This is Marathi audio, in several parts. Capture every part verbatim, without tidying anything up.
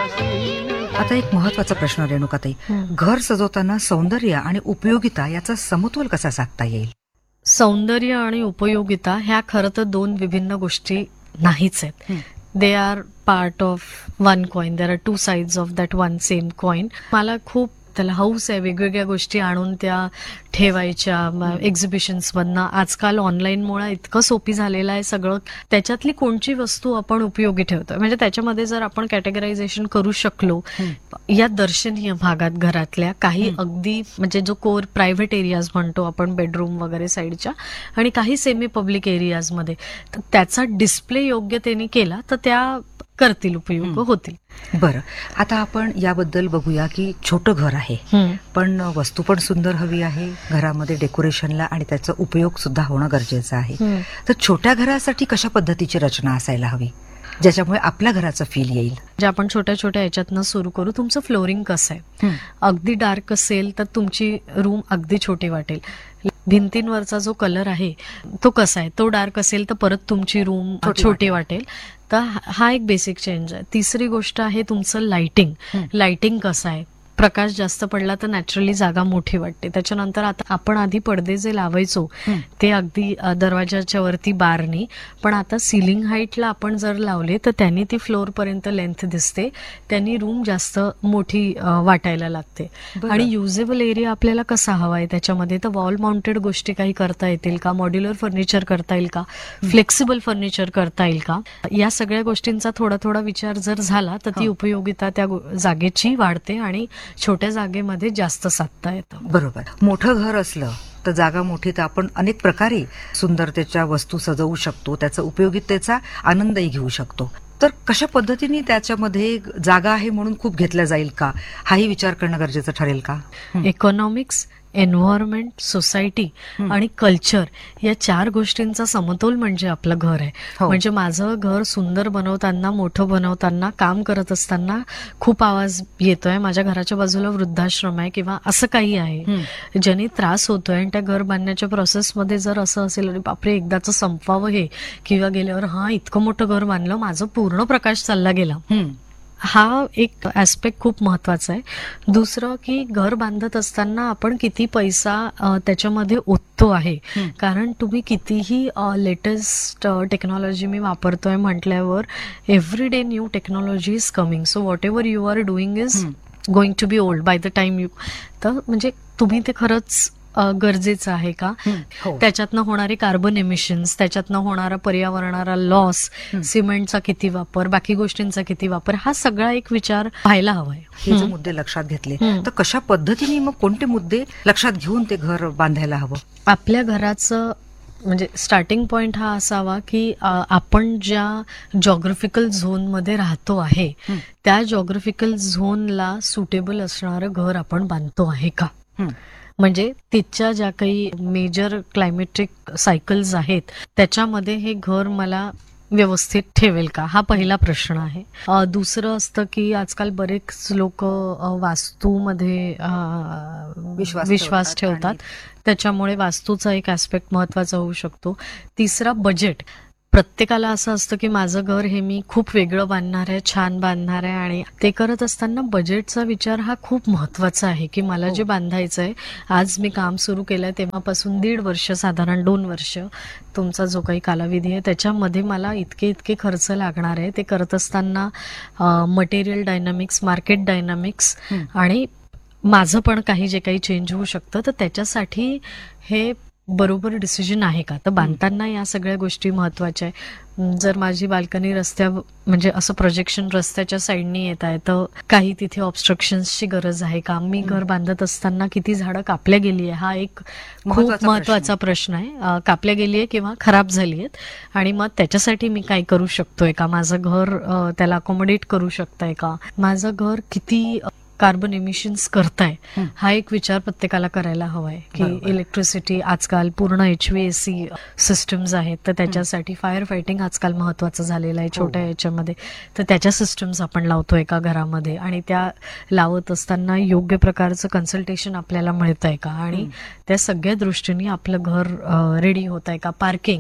आता एक महत्वाचा प्रश्न रेणुकाताई, घर सजवताना सौंदर्य आणि उपयोगिता याचा समतोल कसा साधता येईल? सौंदर्य आणि उपयोगिता ह्या खरं तर दोन विभिन्न गोष्टी नाहीच आहेत. They are part of one coin. There are two sides of that one same coin. मला खूप त्याला हौस आहे वेगवेगळ्या गोष्टी आणून त्या ठेवायच्या एक्झिबिशन्स मधनं. आजकाल ऑनलाईनमुळे इतकं सोपी झालेलं आहे सगळं. त्याच्यातली कोणची वस्तू आपण उपयोगी ठेवतोय म्हणजे त्याच्यामध्ये जर आपण कॅटेगरायझेशन करू शकलो या दर्शनीय भागात घरातल्या काही अगदी म्हणजे जो कोर प्रायव्हेट एरियाज म्हणतो आपण बेडरूम वगैरे साईडच्या आणि काही सेमी पब्लिक एरियाज मध्ये तर त्याचा डिस्प्ले योग्यतेने केला तर त्या करतील उपयोग होतील. बरं, आता आपण याबद्दल बघूया की छोटं घर आहे पण वस्तू पण सुंदर हवी आहे घरामध्ये डेकोरेशनला आणि त्याचा उपयोग सुद्धा होणं गरजेचं आहे. तर छोट्या घरासाठी कशा पद्धतीची रचना असायला हवी ज्याच्यामुळे आपल्या घराचं फील येईल? जे आपण छोट्या छोट्या याच्यातनं सुरू करू. तुमचं फ्लोरिंग कसं आहे? अगदी डार्क असेल तर तुमची रूम अगदी छोटी वाटेल. भिंतींवरचा जो कलर आहे तो कसा आहे? तो डार्क असेल तर परत तुमची रूम छोटी वाटेल. तर हा एक बेसिक चेंज आहे. तिसरी गोष्ट आहे तुमचं लाइटिंग. लाइटिंग कसं आहे? प्रकाश जास्त पडला तर नॅचरली जागा मोठी वाटते. त्याच्यानंतर आता आपण आधी पडदे जे लावायचो ते अगदी दरवाजाच्या वरती बारनी, पण आता सिलिंग हाईटला आपण जर लावले तर त्यांनी ती फ्लोर पर्यंत लेंथ दिसते. त्यांनी रूम जास्त मोठी वाटायला लागते. आणि युजेबल एरिया आपल्याला कसा हवा आहे त्याच्यामध्ये तर वॉल माउंटेड गोष्टी काही करता येतील का? मॉड्युलर फर्निचर करता येईल का? फ्लेक्सिबल फर्निचर करता येईल का? या सगळ्या गोष्टींचा थोडा थोडा विचार जर झाला तर ती उपयोगिता त्या जागेची वाढते आणि छोट्या जागेमध्ये जास्त साधता येतं. बरोबर. मोठं घर असलं तर जागा मोठी तर आपण अनेक प्रकारे सुंदरतेच्या वस्तू सजवू शकतो, त्याचा उपयोगितेचा आनंदही घेऊ शकतो. तर कशा पद्धतीने त्याच्यामध्ये जागा आहे म्हणून खूप घेतल्या जाईल का हाही विचार करणं गरजेचं ठरेल का? इकॉनॉमिक्स, एन्व्हायरमेंट, सोसायटी आणि कल्चर या चार गोष्टींचा समतोल म्हणजे आपलं घर आहे. म्हणजे माझं घर सुंदर बनवताना मोठं बनवताना काम करत असताना खूप आवाज येतोय, माझ्या घराच्या बाजूला वृद्धाश्रम आहे किंवा असं काही आहे ज्याने त्रास होतोय आणि त्या घर बांधण्याच्या प्रोसेसमध्ये जर असं असेल अरे बापरे एकदाचं संपवावं हे किंवा गेल्यावर हा इतकं मोठं घर बांधलं माझं पूर्ण प्रकाश चालला गेला, हा एक ऍस्पेक्ट खूप महत्वाचा आहे. दुसरं की घर बांधत असताना आपण किती पैसा त्याच्यामध्ये ओततो आहे. कारण तुम्ही कितीही लेटेस्ट टेक्नॉलॉजी मी वापरतोय म्हटल्यावर every day new technology is coming. So what ever you R doing is going to be old by the time you. तर म्हणजे तुम्ही ते खरंच गरजेचं आहे का? त्याच्यातनं होणारे कार्बन एमिशन्स, त्याच्यातनं होणारा पर्यावरणाला लॉस, सिमेंटचा किती वापर, बाकी गोष्टींचा किती वापर, हा सगळा एक विचार व्हायला हवाय. हे जे मुद्दे लक्षात घेतले तर कशा पद्धतीने मग कोणते मुद्दे लक्षात घेऊन ते घर बांधायला हवं? आपल्या घराचं म्हणजे स्टार्टिंग पॉइंट हा असावा की आपण ज्या जॉग्राफिकल झोन मध्ये राहतो आहे त्या जॉग्राफिकल झोनला सुटेबल असणारं घर आपण बांधतो आहे का? म्हणजे तिच्या ज्या काही मेजर क्लायमेटिक सायकल्स आहेत त्याच्यामध्ये हे घर मला व्यवस्थित ठेवेल का, हा पहिला प्रश्न आहे. दुसरं असतं की आजकाल बरेच लोक वास्तूमध्ये विश्वास ठेवतात, त्याच्यामुळे वास्तूचा एक ऍस्पेक्ट महत्वाचा होऊ शकतो. तिसरा बजेट. प्रत्येकाला असं असतं की माझं घर हे मी खूप वेगळं बांधणार आहे, छान बांधणार आहे, आणि ते करत असताना बजेटचा विचार हा खूप महत्वाचा आहे की मला जे बांधायचं आहे, आज मी काम सुरू केलंय तेव्हापासून दीड वर्ष साधारण दोन वर्ष तुमचा जो काही कालावधी आहे त्याच्यामध्ये मला इतके इतके खर्च लागणार आहे. ते करत असताना मटेरियल डायनामिक्स, मार्केट डायनामिक्स आणि माझं पण काही जे काही चेंज होऊ शकतं तर त्याच्यासाठी हे बरोबर डिसिजन आहे का? तर बांधताना या सगळ्या गोष्टी महत्वाच्या आहे. जर माझी बाल्कनी रस्त्या म्हणजे असं प्रोजेक्शन रस्त्याच्या साईडनी येत आहे तर काही तिथे ऑब्स्ट्रक्शन्सची गरज आहे का? मी घर बांधत असताना किती झाडं कापल्या गेली आहे हा एक खूप महत्वाचा प्रश्न आहे. कापल्या गेली आहे किंवा खराब झाली आहेत आणि मग त्याच्यासाठी मी काय करू शकतोय का? माझं घर त्याला अकोमोडेट करू शकतंय का? माझं घर किती कार्बन एमिशन्स करताय हा एक विचार प्रत्येकाला करायला हवाय की इलेक्ट्रिसिटी आजकाल पूर्ण एचव्हीएसी सिस्टम्स आहेत तर त्याच्यासाठी फायर फायटिंग आजकाल महत्वाचं झालेलं आहे छोट्या याच्यामध्ये. तर त्याच्या सिस्टम्स आपण लावतो एका घरामध्ये आणि त्या लावत असताना योग्य प्रकारचं कन्सल्टेशन आपल्याला मिळत आहे का आणि त्या सगळ्या दृष्टीने आपलं घर रेडी होत आहे का? पार्किंग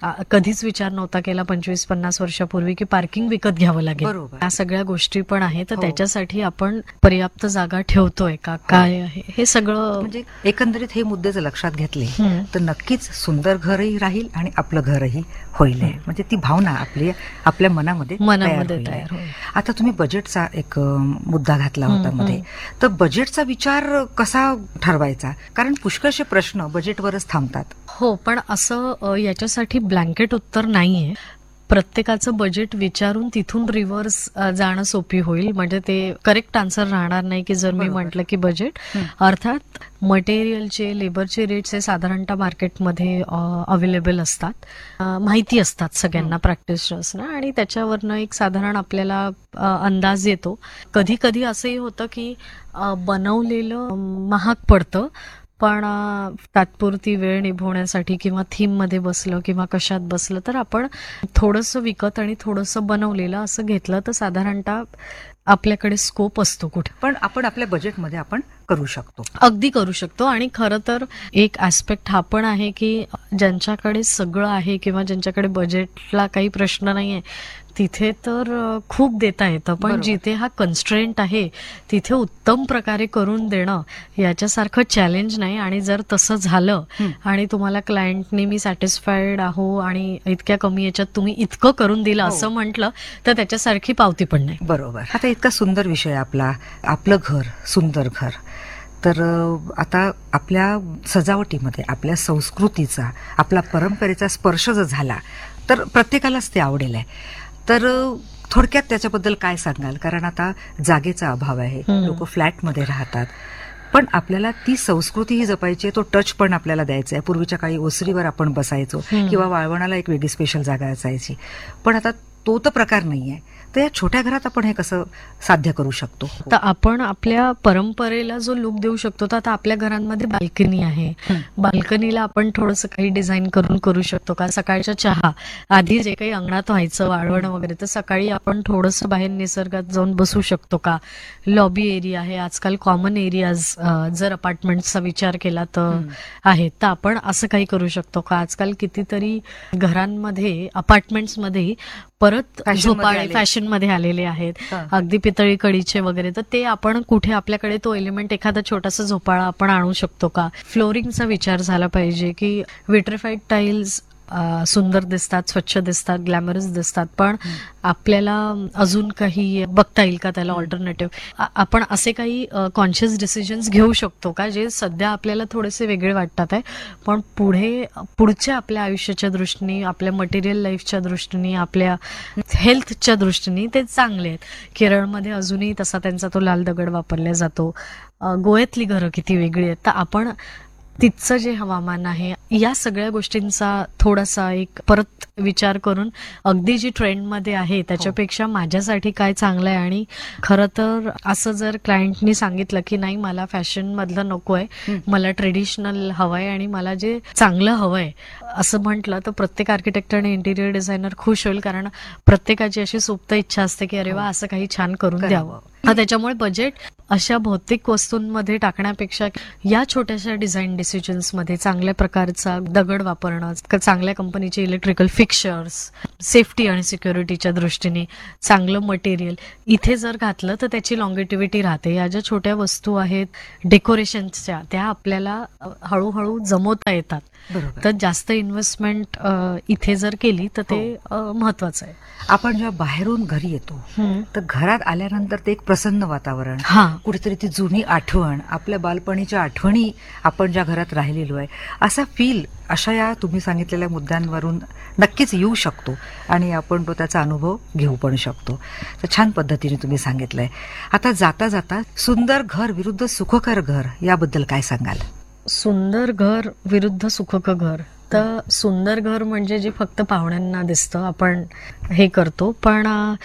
आ, कधीच विचार नव्हता केला पंचवीस पन्नास वर्षापूर्वी की पार्किंग विकत घ्यावं लागेल. बरोबर. या सगळ्या गोष्टी पण आहे, तर हो. त्याच्यासाठी आपण पर्याप्त जागा ठेवतोय का, काय आहे हे सगळं. म्हणजे एकंदरीत हे मुद्दे जर लक्षात घेतले हम्म. तर नक्कीच सुंदर घरही राहील आणि आपलं घरही होईल. म्हणजे ती भावना आपली आपल्या मनामध्ये तयार मनामध्ये होईल. तयार होईल. आता तुम्ही बजेटचा एक अ, मुद्दा घातला होता हम्म, मध्ये, तर बजेटचा विचार कसा ठरवायचा? कारण पुष्कळशे प्रश्न बजेटवरच थांबतात. हो, पण असं अ, याच्यासाठी ब्लँकेट उत्तर नाहीये. प्रत्येकाचं बजेट विचारून तिथून रिव्हर्स जाणं सोपी होईल. म्हणजे ते करेक्ट आन्सर राहणार नाही की जर मी बरोबर. म्हटलं की बजेट, अर्थात मटेरियलचे, लेबरचे रेट्स हे साधारणतः मार्केटमध्ये अवेलेबल असतात, अ, माहिती असतात सगळ्यांना, प्रॅक्टिशनर्सना, आणि त्याच्यावरनं एक साधारण आपल्याला अ, अंदाज येतो. कधी कधी असंही होतं की अ, बनवलेलं अम, महाग पडतं, पण अ, तात्पुरती वेळ निभवण्यासाठी किंवा थीम मध्ये बसलं किंवा कशात बसलं तर आपण थोडंसं विकत आणि थोडंसं बनवलेलं असं घेतलं तर साधारणतः आपल्याकडे स्कोप असतो कुठे. पण आपण आपल्या बजेटमध्ये आपण करू शकतो. अगदी करू शकतो. आणि खरं तर एक ऍस्पेक्ट हा पण आहे की ज्यांच्याकडे सगळं आहे किंवा ज्यांच्याकडे बजेटला काही प्रश्न नाहीये तिथे तर अ, खूप देता येतं, पण बरोबर. जिथे हा कन्स्ट्रेंट आहे तिथे उत्तम प्रकारे करून देणं याच्यासारखं चॅलेंज नाही. आणि जर तसं झालं हं. आणि तुम्हाला क्लायंटने मी सॅटिस्फाईड आहो आणि इतक्या कमी याच्यात तुम्ही इतकं करून दिलं हो. असं म्हटलं तर त्याच्यासारखी पावती पण नाही. बरोबर. आता इतका सुंदर विषय आपला, आपलं घर, सुंदर घर. तर अ, आता आपल्या सजावटीमध्ये आपल्या संस्कृतीचा, आपला परंपरेचा स्पर्श जर झाला तर प्रत्येकालाच ते आवडेल आहे. तर अ, थोडक्यात त्याच्याबद्दल काय सांगाल? कारण आता जागेचा अभाव आहे, हम्म. लोक फ्लॅटमध्ये राहतात, पण आपल्याला ती संस्कृती ही जपायची आहे, तो टच पण आपल्याला द्यायचा आहे. पूर्वीच्या काळी ओसरीवर आपण बसायचो हम्म. किंवा वाळवणाला एक वेगळी स्पेशल जागा असायची, पण आता तो तर प्रकार नाहीये. तर या छोट्या घरात आपण हे कसं साध्य करू शकतो? तर आपण आपल्या परंपरेला जो लुक देऊ शकतो, तर आता आपल्या घरांमध्ये बाल्कनी आहे, हं. बाल्कनीला आपण थोडंसं काही डिझाईन करून करू शकतो का. सकाळच्या चहा आधी जे काही अंगणात व्हायचं वाळवणं वगैरे, तर सकाळी आपण थोडंसं बाहेर निसर्गात जाऊन बसू शकतो का. लॉबी एरिया आहे, आजकाल कॉमन एरियाज जर अपार्टमेंटचा विचार केला तर हं. आहेत, तर आपण असं काही करू शकतो का. आजकाल कितीतरी घरांमध्ये, अपार्टमेंट्समध्ये परत Fashion मध्ये झोपाळे आले. फॅशन मध्ये आलेले आहेत, हा. अगदी पितळी कडीचे वगैरे. तर ते आपण कुठे आपल्याकडे तो एलिमेंट, एखादा छोटासा झोपाळा आपण आणू शकतो का. फ्लोरिंगचा विचार झाला पाहिजे की विट्रिफाईड टाईल्स सुंदर दिसतात, स्वच्छ दिसतात, ग्लॅमरस दिसतात, पण आपल्याला अजून काही बघता येईल का त्याला ऑल्टरनेटिव्ह. आपण असे काही कॉन्शियस डिसिजन्स घेऊ शकतो का जे सध्या आपल्याला थोडेसे वेगळे वाटतात आहे, पण पुढे पुढच्या आपल्या आयुष्याच्या दृष्टीने, आपल्या मटेरियल लाईफच्या दृष्टीने, आपल्या हेल्थच्या दृष्टीने ते चांगले आहेत. केरळमध्ये अजूनही तसा त्यांचा तो लाल दगड वापरला जातो. अ, गोव्यातली घरं किती वेगळी आहेत. तर आपण तिथचं जे हवामान आहे, या सगळ्या गोष्टींचा थोडासा एक परत विचार करून अगदी जी ट्रेंडमध्ये आहे त्याच्यापेक्षा माझ्यासाठी काय चांगलं आहे. आणि खरं तर असं जर क्लायंटनी सांगितलं की नाही मला फॅशन मधलं नको आहे, मला ट्रेडिशनल हवंय आणि मला जे चांगलं हवंय असं म्हटलं, तर प्रत्येक आर्किटेक्ट आणि इंटिरियर डिझायनर खुश होईल. कारण प्रत्येकाची अशी सुप्त इच्छा असते की अरे वा असं काही छान करून करावं. द्यावं. हा, त्याच्यामुळे बजेट अशा भौतिक वस्तूंमध्ये टाकण्यापेक्षा या छोट्याशा डिझाईन डिसिजन्स मध्ये चांगल्या प्रकारचा दगड वापरणं, चांगल्या कंपनीचे इलेक्ट्रिकल फिक्चर्स, सेफ्टी आणि सिक्युरिटीच्या दृष्टीने चांगलं मटेरियल इथे जर घातलं तर त्याची लॉंगेटिव्हिटी राहते. या ज्या छोट्या वस्तू आहेत डेकोरेशनच्या, त्या आपल्याला अ, हळूहळू जमवता येतात. बरोबर. तर जास्त इन्व्हेस्टमेंट इथे जर केली तर ते अ, महत्वाचं आहे. आपण जेव्हा बाहेरून घरी येतो तर घरात आल्यानंतर ते एक प्रसन्न वातावरण, हा, कुठेतरी ती जुनी आठवण, आपल्या बालपणीच्या आठवणी, आपण ज्या घरात राहिलेलो आहे असा फील अशा या तुम्ही सांगितलेल्या मुद्द्यांवरून नक्कीच येऊ शकतो आणि आपण तो त्याचा अनुभव घेऊ पण शकतो. तर छान पद्धतीने तुम्ही सांगितलंय. आता जाता जाता सुंदर घर विरुद्ध सुखकर घर याबद्दल काय सांगाल? सुंदर घर विरुद्ध सुखकर घर. तर सुंदर घर म्हणजे जे फक्त पाहुण्यांना दिसतं, आपण हे करतो, पण अ,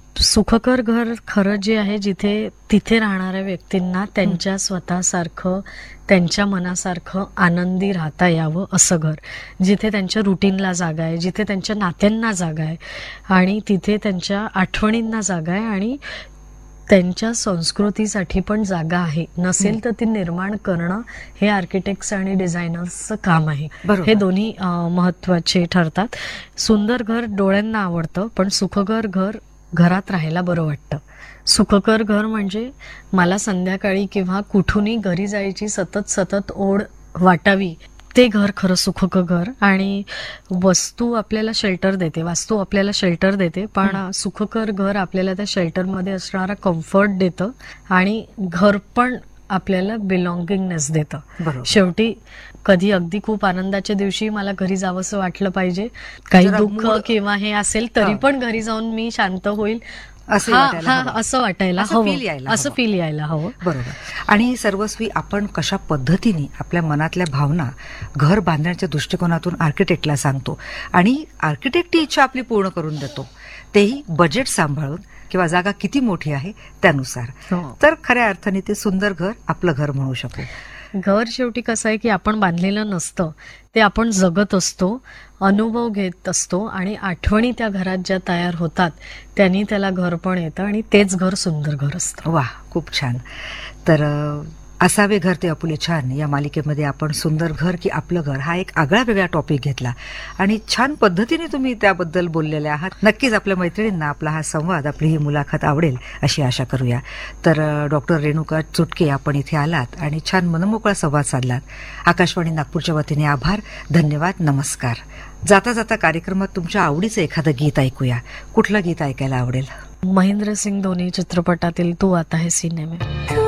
सुखकर घर खरं जे आहे जिथे तिथे राहणाऱ्या व्यक्तींना त्यांच्या स्वतःसारखं, त्यांच्या मनासारखं आनंदी राहता यावं असं घर. जिथे त्यांच्या रुटीनला जागा आहे, जिथे त्यांच्या नात्यांना जागा आहे आणि तिथे त्यांच्या आठवणींना जागा आहे आणि त्यांच्या संस्कृतीसाठी पण जागा आहे, नसेल तर ती निर्माण करणं हे आर्किटेक्ट्स आणि डिझायनर्सचं काम आहे. बरोबर. हे दोन्ही अं, महत्वाचे ठरतात. सुंदर घर डोळ्यांना आवडतं, पण सुखकर घर घरात राहायला बरं वाटतं. सुखकर घर म्हणजे मला संध्याकाळी किंवा कुठूनही घरी जायची सतत सतत ओढ वाटावी, ते घर खरं सुखकर घर. आणि वस्तू आपल्याला शेल्टर देते, वास्तू आपल्याला शेल्टर देते, पण सुखकर घर आपल्याला त्या शेल्टरमध्ये असणारा कम्फर्ट देतं आणि घर पण आपल्याला बिलॉंगिंगनेस देतं. बरोबर. शेवटी कधी अगदी खूप आनंदाच्या दिवशी मला घरी जावंसं वाटलं पाहिजे, काही जरा दुःख मूड- किंवा हे असेल तरी हा. पण घरी जाऊन मी शांत होईल, असं हा वाटायला हा हवं. असं वाटायला असं हवं, feel यायला असं हवं. फील यायला हवं. बरोबर. आणि सर्वस्वी आपण कशा पद्धतीने आपल्या मनातल्या भावना घर बांधण्याच्या दृष्टिकोनातून आर्किटेक्टला सांगतो आणि आर्किटेक्ट ही इच्छा आपली पूर्ण करून देतो, तेही बजेट सांभाळून किंवा जागा किती मोठी आहे त्यानुसार. हो. तर खऱ्या अर्थाने ते सुंदर घर आपलं घर म्हणू शकू. घर शेवटी कसं आहे की आपण बांधलेलं नसतं, ते आपण जगत असतो, अनुभव घेत असतो आणि आठवणी त्या घरात ज्या तयार होतात त्यांनी त्याला घर पण येतं आणि तेच घर सुंदर घर असतं. वा, खूप छान. तर अ, असावे घर ते आपुले छान या मालिकेमध्ये आपण सुंदर घर की आपलं घर हा एक आगळा वेगळा टॉपिक घेतला आणि छान पद्धतीने तुम्ही त्याबद्दल बोललेले आहात. नक्कीच आपल्या मैत्रिणींना आपला हा संवाद, आपली ही मुलाखत आवडेल अशी आशा करूया. तर डॉक्टर रेणुका चुटके, आपण इथे आलात आणि छान मनमोकळा संवाद साधलात. आकाशवाणी नागपूरच्या वतीने आभार, धन्यवाद, नमस्कार. जाता जाता कार्यक्रमात तुमच्या आवडीचं एखादं गीत ऐकूया. कुठलं गीत ऐकायला आवडेल? महेंद्र सिंग धोनी चित्रपटातील तू आता है सीने में.